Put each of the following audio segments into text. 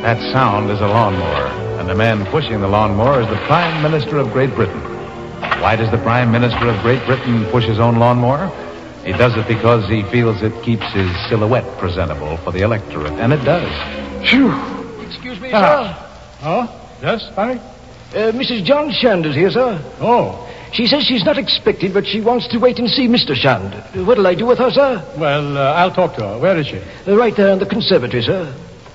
That sound is a lawnmower, and the man pushing the lawnmower is the Prime Minister of Great Britain. Why does the Prime Minister of Great Britain push his own lawnmower? He does it because he feels it keeps his silhouette presentable for the electorate, and it does. Phew. Excuse me, sir. Oh, yes, Barry? Mrs. John Shand is here, sir. Oh. She says she's not expected, but she wants to wait and see Mr. Shand. What'll I do with her, sir? Well, I'll talk to her. Where is she? Right there in the conservatory, sir.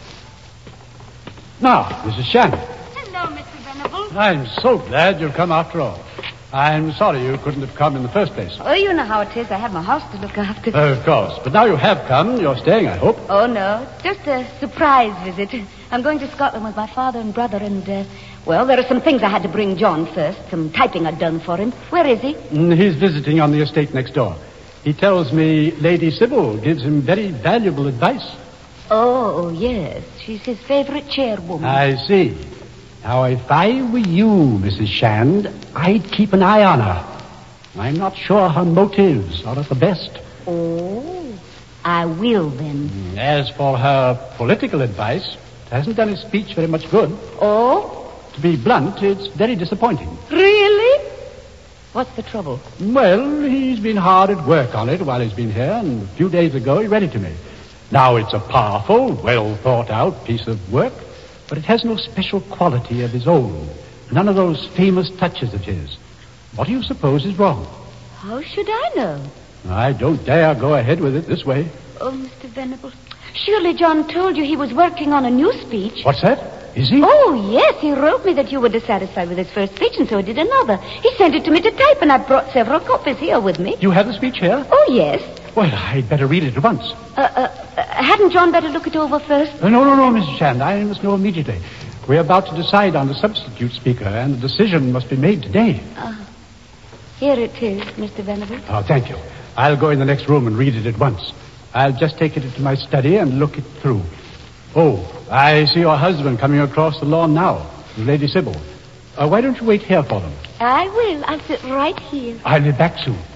Now, Mrs. Shand. Hello, Mr. Venable. I'm so glad you've come after all. I'm sorry you couldn't have come in the first place. Oh, you know how it is. I have my house to look after. Of course. But now you have come. You're staying, I hope. Oh, no. Just a surprise visit. I'm going to Scotland with my father and brother and, well, there are some things I had to bring John first. Some typing I'd done for him. Where is he? He's visiting on the estate next door. He tells me Lady Sybil gives him very valuable advice. Oh, yes. She's his favorite chairwoman. I see. Now, if I were you, Mrs. Shand, I'd keep an eye on her. I'm not sure her motives are at the best. Oh, I will then. As for her political advice, it hasn't done his speech very much good. Oh? To be blunt, it's very disappointing. Really? What's the trouble? Well, he's been hard at work on it while he's been here, and a few days ago he read it to me. Now, it's a powerful, well-thought-out piece of work, but it has no special quality of his own. None of those famous touches of his. What do you suppose is wrong? How should I know? I don't dare go ahead with it this way. Oh, Mr. Venable, surely John told you he was working on a new speech. What's that? Is he? Oh, yes, he wrote me that you were dissatisfied with his first speech, and so he did another. He sent it to me to type, and I brought several copies here with me. You have the speech here? Oh, yes. Well, I'd better read it at once. Hadn't John better look it over first? No, Mrs. Shand. I must know immediately. We're about to decide on the substitute speaker, and the decision must be made today. Here it is, Mr. Venable. Oh, thank you. I'll go in the next room and read it at once. I'll just take it into my study and look it through. Oh, I see your husband coming across the lawn now, Lady Sybil. Why don't you wait here for them? I will. I'll sit right here. I'll be back soon.